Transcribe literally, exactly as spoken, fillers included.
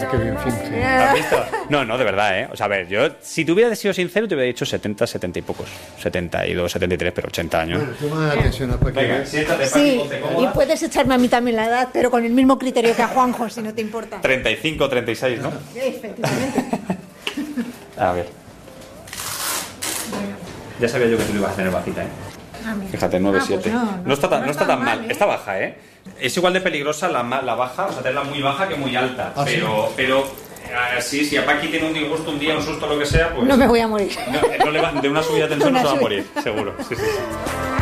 Ah, qué bien finge. ¿Has visto? No, no, de verdad, ¿eh? O sea, a ver, yo, si te hubiera sido sincero, te hubiera dicho setenta, setenta y pocos. setenta y dos, setenta y tres, pero ochenta años. Bueno, toma atención a Paquita. Venga, siéntate, Paqui, Sí, ponte y cómoda. puedes echarme a mí también la edad, pero con el mismo criterio que a Juanjo, si no te importa. treinta y cinco, treinta y seis, ¿no? Efectivamente. A ver. Ya sabía yo que tú lo ibas a tener bajita, ¿eh? Ah, mira. Fíjate, nueve Ah, pues siete. no, no, no- está tan, no no está está tan mal, mal, ¿eh? está baja, ¿eh? Es igual de peligrosa la, ma- la baja, o sea, tenerla muy baja que muy alta. Ah, ¿sí? pero, pero así, si a Paqui tiene un disgusto un día, un susto, lo que sea, pues. No me voy a morir. No, no le va- de una subida de tensión no Una se va a subida. morir, seguro. Sí, sí, sí.